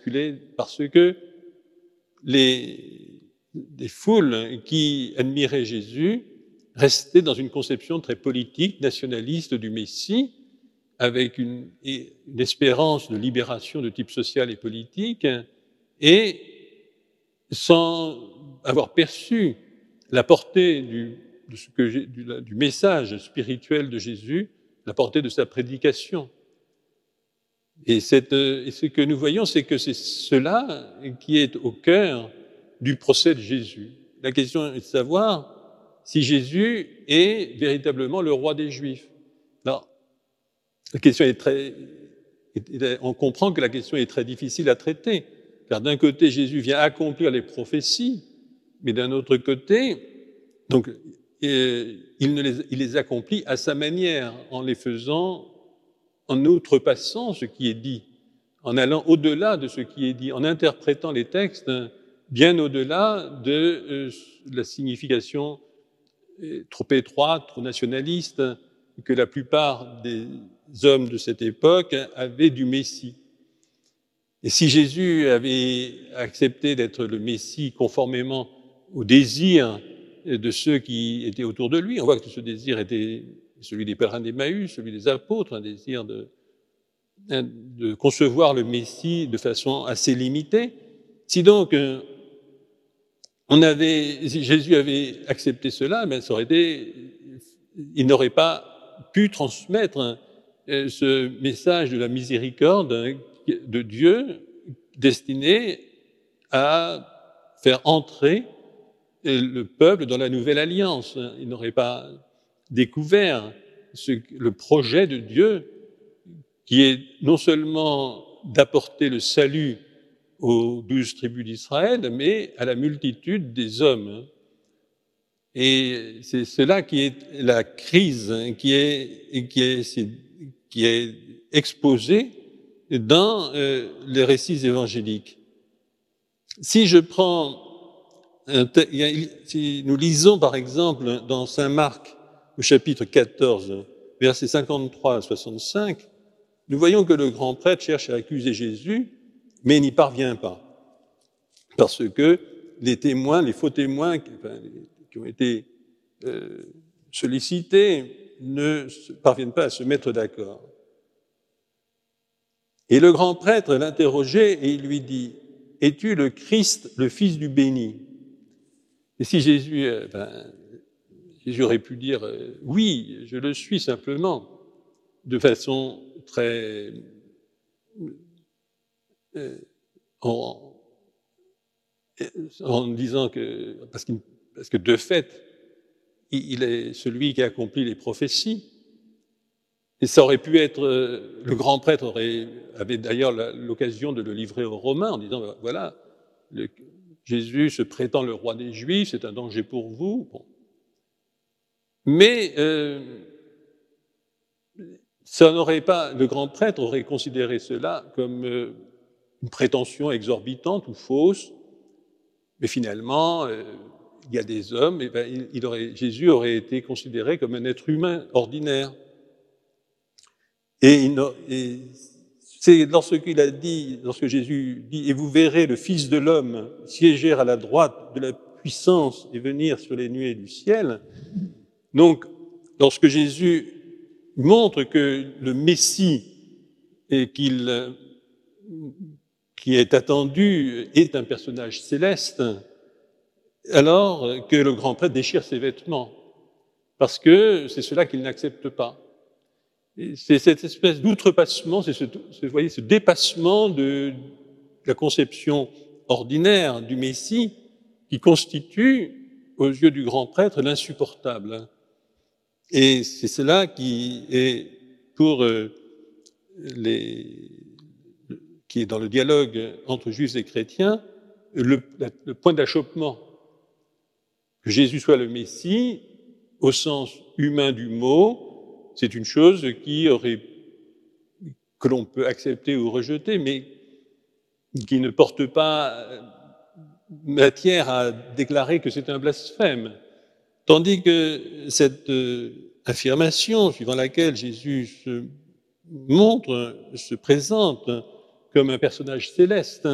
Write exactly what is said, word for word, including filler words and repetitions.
circulait parce que les, les foules qui admiraient Jésus restaient dans une conception très politique, nationaliste du Messie, avec une, une espérance de libération de type social et politique, et sans avoir perçu la portée du, de ce que, du, du message spirituel de Jésus, la portée de sa prédication. Et, cette, et ce que nous voyons, c'est que c'est cela qui est au cœur du procès de Jésus. La question est de savoir si Jésus est véritablement le roi des Juifs. Alors, la question est très, on comprend que la question est très difficile à traiter, car d'un côté, Jésus vient accomplir les prophéties, mais d'un autre côté, donc, il, ne les, il les accomplit à sa manière, en les faisant, en outrepassant ce qui est dit, en allant au-delà de ce qui est dit, en interprétant les textes bien au-delà de euh, la signification euh, trop étroite, trop nationaliste, que la plupart des hommes de cette époque avaient du Messie. Et si Jésus avait accepté d'être le Messie conformément au désir de ceux qui étaient autour de lui, on voit que ce désir était celui des pèlerins d'Emmaüs, celui des apôtres, un désir de, de concevoir le Messie de façon assez limitée. Si donc on avait, si Jésus avait accepté cela, ben ça aurait été, il n'aurait pas pu transmettre ce message de la miséricorde de Dieu destiné à faire entrer le peuple dans la nouvelle alliance. Il n'aurait pas découvert ce, le projet de Dieu qui est non seulement d'apporter le salut aux douze tribus d'Israël, mais à la multitude des hommes. Et c'est cela qui est la crise qui est, qui est, qui est exposée dans euh, les récits évangéliques. Si je prends, un te- si nous lisons par exemple dans Saint Marc au chapitre quatorze, versets cinquante-trois à soixante-cinq, nous voyons que le grand prêtre cherche à accuser Jésus, mais n'y parvient pas. Parce que les témoins, les faux témoins qui, enfin, qui ont été euh, sollicités ne parviennent pas à se mettre d'accord. Et le grand prêtre l'interrogeait et il lui dit « Es-tu le Christ, le Fils du béni ?» Et si Jésus, euh, ben, Jésus aurait pu dire euh, « Oui, je le suis simplement », de façon très... Euh, en, en disant que, parce, qu'il, parce que de fait, il est celui qui accomplit les prophéties. Et ça aurait pu être, le grand prêtre aurait, avait d'ailleurs l'occasion de le livrer aux Romains en disant, voilà, le, Jésus se prétend le roi des Juifs, c'est un danger pour vous. Bon. Mais euh, ça n'aurait pas, le grand prêtre aurait considéré cela comme euh, une prétention exorbitante ou fausse, mais finalement, euh, il y a des hommes, et ben, il, il aurait, Jésus aurait été considéré comme un être humain ordinaire. Et, il, et c'est lorsqu'il a dit, lorsque Jésus dit « Et vous verrez le Fils de l'homme siéger à la droite de la puissance et venir sur les nuées du ciel », donc lorsque Jésus montre que le Messie et qu'il, qui est attendu est un personnage céleste, alors que le grand prêtre déchire ses vêtements, parce que c'est cela qu'il n'accepte pas. Et c'est cette espèce d'outrepassement, c'est ce, ce, vous voyez, ce dépassement de la conception ordinaire du Messie qui constitue, aux yeux du grand prêtre, l'insupportable. Et c'est cela qui est, pour euh, les, qui est dans le dialogue entre juifs et chrétiens, le, le point d'achoppement. Que Jésus soit le Messie, au sens humain du mot, c'est une chose qui aurait, que l'on peut accepter ou rejeter, mais qui ne porte pas matière à déclarer que c'est un blasphème. Tandis que cette affirmation, suivant laquelle Jésus se montre, se présente comme un personnage céleste,